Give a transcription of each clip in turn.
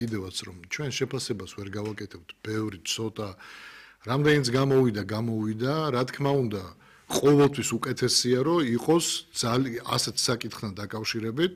კიდევაც რომ ჩვენ შეფასებას ვერ გავაკეთებთ ბევრი ცოტა რამდენიც გამოვიდა რა თქმა უნდა ყოველთვის უკეთესია რომ იყოს ძალიან ასეთ საკითხთან დაკავშირებით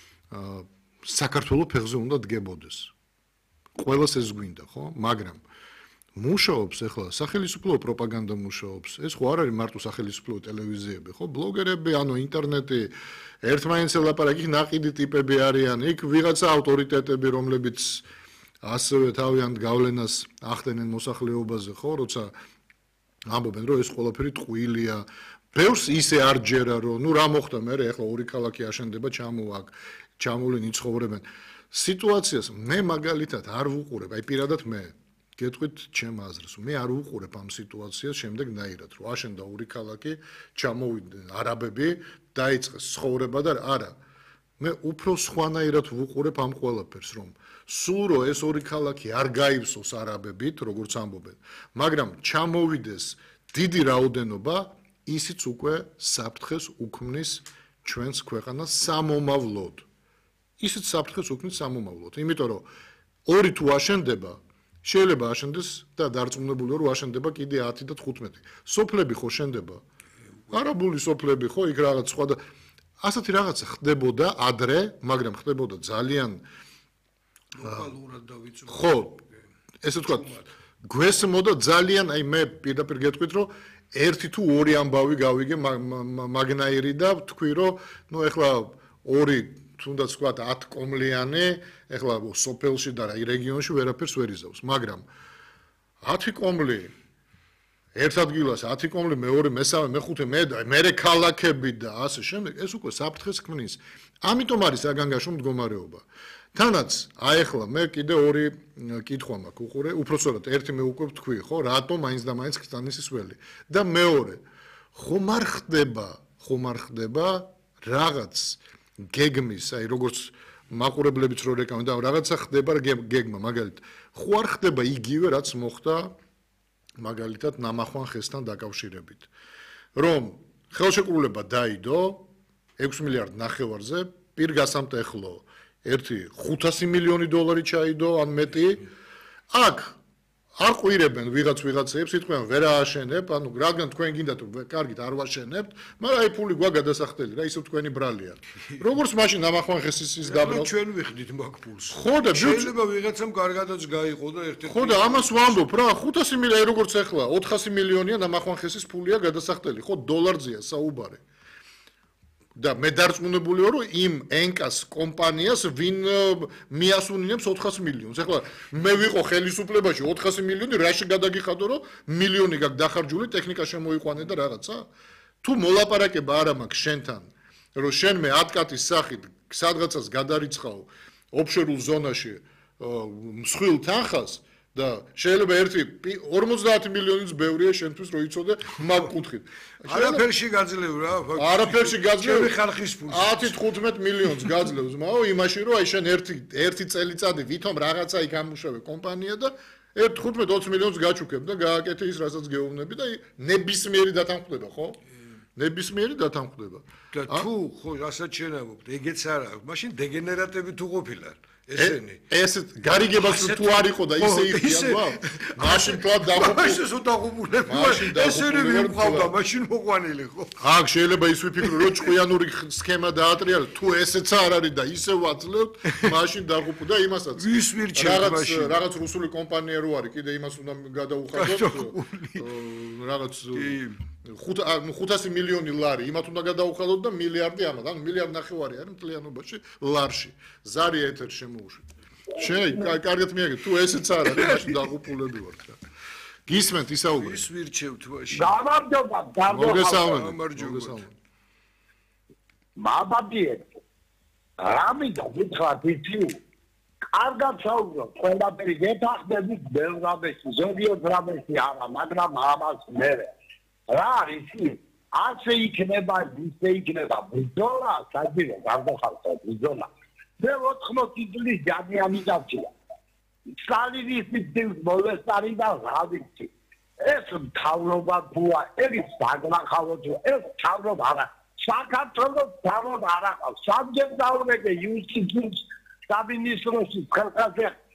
საქართველოს ფეხზე უნდა დგებოდეს ყველას ეს გვინდა ხო მაგრამ მუშაობს ახლა სახელმწიფო პროპაგანდა მუშაობს ეს ხო არ არის მარტო სახელმწიფო ტელევიზიები ხო ბლოგერები ანუ ინტერნეტი ერთმანეთს ელაპარაკი ნაყიდი ტიპები არიან იქ ვიღაცა ავტორიტეტები რომლებიც ასევე თავიანთ გავლენას ახდენენ მოსახლეობაზე ხო როცა ამბობენ რომ ეს ყველაფერი ტყუილია ბევრს ისე არ ჯერა რომ ნუ რა მოხდა მე ახლა ორი ქალაქი აშენდება ჩამოვლენ იცხოვრებენ სიტუაციას მე მაგალითად არ ვუყურებ აი პირადად მე გეტყვით ჩემ აზრს მე არ ვუყურებ ამ სიტუაციას შემდეგნაირად რომ აშენდა ორი ქალაქი ჩამოვიდნენ არაბები დაიწყეს ცხოვრება და არა მე უფრო სხვანაირად ვუყურებ ამ ყველაფერს რომ სულ რო ეს ორი ქალაქი არ გაივსოს არაბებით როგორც ამბობენ მაგრამ ჩამოვიდეს დიდი რაოდენობა ისიც უკვე საფრთხეს უქმნის ჩვენს ქვეყანას სამომავლოდ ისიც საფრთხეს უქმნის სამომავლოდ იმიტომ რომ ორი თუ აშენდება შეიძლება აშენდეს და დარწმუნებულია რომ აშენდება კიდე 10 და 15 სოფლები ხო შენდება არაბული სოფლები ხო იქ რაღაც სხვა და ასეთი რაღაცა ხდებოდა ადრე მაგრამ ხდებოდა ძალიან ლოკალურად და ვიწრო ხო ესე თქვა გვესმოდა ძალიან აი მე პირდაპირ გეტყვით რომ ერთი თუ ორი ამბავი გავიგე მაგნაირი და თქვი რომ ნუ ეხლა ორი თუნდაც თქვა 10 კომლიანი ეხლა სოფელში და რეგიონში ვერაფერს ვერ იზავს მაგრამ 10 კომლი ერთ ადგილას 10 კომლი მეორე მესამე მეხუთე მერე ქალაქები და ასე შემდეგ ეს უკვე საფრთხეს ქმნის ამიტომ არის საგანგაშო მდგომარეობა თანაც აი ახლა მე კიდე ორი კითხვა მაქვს უყურე უпроსტად ერთი მე უკვე ვთქვი ხო რატომ მაინც და მაინც ქრისტიანის ველი და მეორე ხომ არ ხდება რაღაც გეგმის აი როგორც მაყურებლებიც რო რეკავენ და რაღაცა ხდება გეგმა მაგალითად ხო არ ხდება იგივე რაც მოხდა მაგალითად ნამახვან ხესთან დაკავშირებით რომ ხელშეკრულება დაიდო 6 მილიარდ ნახევარზე პირგასამტეხლო ერთი 500 მილიონი დოლარი ჩაიდო ან მეტი აქ არ ყვირებენ ვიღაცებს იტყვიან ვერ ააშენებ ანუ რადგან თქვენ გინდათ რომ კარგით არ ვაშენებთ მაგრამ აი ფული გვა გადასახდელი რა ისევ თქვენი ბრალია როგორც მაშინ ნამახვან ხესის გაბრალ ჩვენ ვიხდით მაგ ფულს ხო და შეიძლება ვიღაცამ კარგადაც გაიყო და ერთ-ერთი ხო და ამას ვამბობ რა 500 მილიონი როგორც ახლა 400 მილიონია ნამახვან ხესის ფულია გადასახდელი ხო დოლარზეა საუბარი და მე დარწმუნებული ვარ რომ იმ ენკას კომპანიას ვინ მიასუნინებს 400 მილიონს. ახლა მე ვიყო ხელისუფლებაში 400 მილიონი რაში გადაგიხადო რომ მილიონი გაქვს დახარჯული ტექნიკა შემოიყვანე და რაღაცა თუ მოლაპარაკება არ მაქვს შენთან რომ შენ მე ატკატის სახით სადღაცას გადარიცხავ ოფშორულ ზონაში მსხვილ თანხას და შეიძლება ერთი 50 მილიონიც ბევრია შენთვის რომ იცოდე მაგ კუთხით. არაფერში გაძლევ რა ფაქტობრივად. არაფერში გაძლევ ჩემი ხალხის ფულს. 10-15 მილიონს გაძლევს, მაო იმაში რომ აი შენ ერთი წელიწადი ვითომ რაღაცა იქ ამუშავე კომპანია და 15-20 მილიონს გაჩუქებ და გააკეთე ის რასაც გეუბნები და ნებისმიერი დათანხმდება, ხო? ნებისმიერი დათანხმდება. და თუ ხო რასაც შენავობთ, ეგეც არა, მაშინ დეგენერატები თუ ყოფილან. ესენი ეს გარიგებას თუ არ იყო და ისე იყიან ვა მაშინ თქვა დაღუპული ეს დაღუპულები ესენი მიყავდა მაშინ მოყვანილი ხო აქ შეიძლება ის ვიფიქრო რომ ჭყიანური სქემა დაატრიალეთ თუ ესეც არ არის და ისე ვაძლევთ მაშინ დაღუპულ და იმასაც ვის ვირჩევთ მაშინ რაღაც რუსული კომპანია რო არის კიდე იმას უნდა გადაუხადოთ რაღაც 500 მილიონი ლარი იმათ უნდა გადაუხადოთ და მილიარდი ამათ ანუ მილიარდ ნახევარი არის მთლიანობაში ლარში ზარი ეთერ შემოუშვით შენ კარგად მიაგეთ თუ ესეც არ არის მაშინ დაღუპულები ვართ რა გისმენთ ისაუბრე ვის ვირჩევთ მაშინ გამარჯობა გამარჯობა მაბადიეთ რამიდა გითხრათ იცი კარგად საუბრობ ყველაფერი გეთახდებით ბელგრადში ზოგიერთ რამეში არა მაგრამ ამას მე რა არის ასე იქნება ისე იქნება ბრძოლა საჭირო გარდახალხო ბრძოლა მე 80 წლის ჯანიანი დავჭირა სტალინის მიწის მოლესტარი და ღავიცი ეს მთავრობა ბუა ეს დაგნახავთ ეს მთავრობა არა საქართველოს მთავრობა არა სამჯერ დაურეკე იუსტიციის სამინისტროში ხელხაზე